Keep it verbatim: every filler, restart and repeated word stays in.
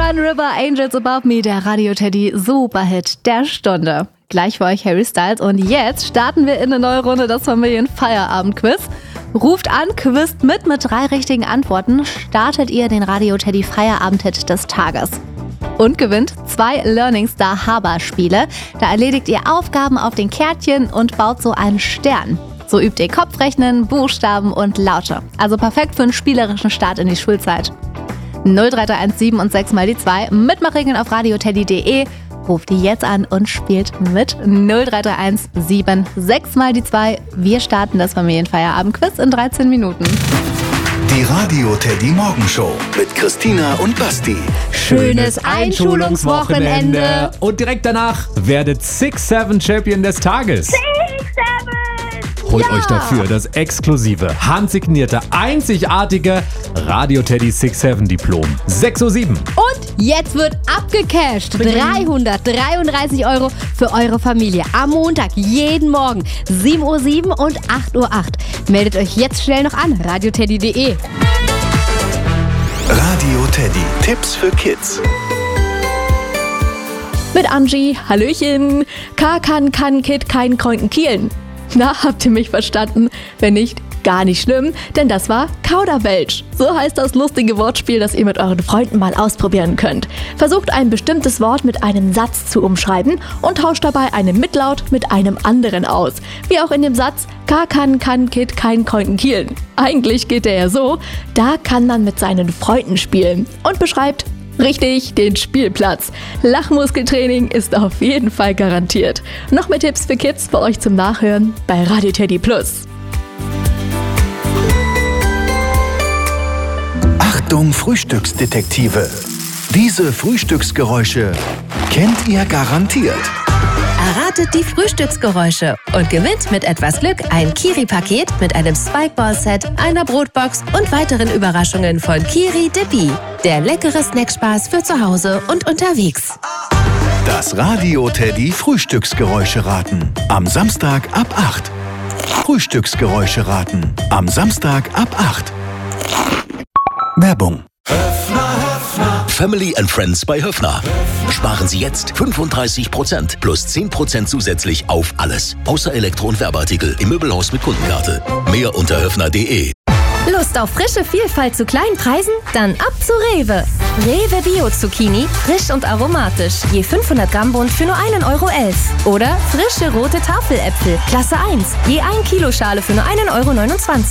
One River Angels Above Me, der Radio Teddy Superhit der Stunde. Gleich für euch Harry Styles und jetzt starten wir in eine neue Runde, das Familienfeierabend-Quiz. Ruft an, quizt mit mit drei richtigen Antworten, startet ihr den Radio Teddy Feierabend-Hit des Tages. Und gewinnt zwei Learning Star Haber-Spiele. Da erledigt ihr Aufgaben auf den Kärtchen und baut so einen Stern. So übt ihr Kopfrechnen, Buchstaben und Laute. Also perfekt für einen spielerischen Start in die Schulzeit. null drei drei eins sieben und sechs mal die zwei. Mitmachregeln auf radioteddy punkt de. Ruft die jetzt an und spielt mit. null drei drei eins sieben sechs mal die zwei. Wir starten das Familienfeierabend-Quiz in dreizehn Minuten. Die Radio Teddy Morgenshow mit Christina und Basti. Schönes Einschulungswochenende. Und direkt danach werdet Six Seven Champion des Tages. Six Seven! Holt Ja. euch dafür das exklusive, handsignierte, einzigartige Radio Teddy Six Seven Diplom. sechs Uhr sieben. Und jetzt wird abgecasht. dreihundertdreiunddreißig Euro für eure Familie. Am Montag, jeden Morgen, sieben Uhr sieben und acht Uhr acht. Meldet euch jetzt schnell noch an. radioteddy punkt de. Radio Teddy. Tipps für Kids. Mit Angie, Hallöchen. K kann, kann, Kid, kein Kreuken kielen. Na, habt ihr mich verstanden? Wenn nicht, gar nicht schlimm, denn das war Kauderwelsch. So heißt das lustige Wortspiel, das ihr mit euren Freunden mal ausprobieren könnt. Versucht ein bestimmtes Wort mit einem Satz zu umschreiben und tauscht dabei einen Mitlaut mit einem anderen aus. Wie auch in dem Satz, K kann, kann, Kid, kein Kreuken kielen. Eigentlich geht der ja so, da kann man mit seinen Freunden spielen und beschreibt richtig, den Spielplatz. Lachmuskeltraining ist auf jeden Fall garantiert. Noch mehr Tipps für Kids für euch zum Nachhören bei Radio Teddy Plus. Achtung, Frühstücksdetektive. Diese Frühstücksgeräusche kennt ihr garantiert. Erratet die Frühstücksgeräusche und gewinnt mit etwas Glück ein Kiri-Paket mit einem Spikeball-Set, einer Brotbox und weiteren Überraschungen von Kiri Dippy. Der leckere Snackspaß für zu Hause und unterwegs. Das Radio Teddy Frühstücksgeräusche raten. Am Samstag ab acht. Frühstücksgeräusche raten. Am Samstag ab acht. Werbung. Family and Friends bei Höffner. Sparen Sie jetzt fünfunddreißig Prozent plus zehn Prozent zusätzlich auf alles. Außer Elektro- und Werbeartikel im Möbelhaus mit Kundenkarte. Mehr unter höffner punkt de. Lust auf frische Vielfalt zu kleinen Preisen? Dann ab zu Rewe. Rewe Bio-Zucchini, frisch und aromatisch. Je fünfhundert Gramm Bund für nur einen Euro elf. Oder frische rote Tafeläpfel, Klasse eins. Je ein Kilo Schale für nur einen Euro neunundzwanzig.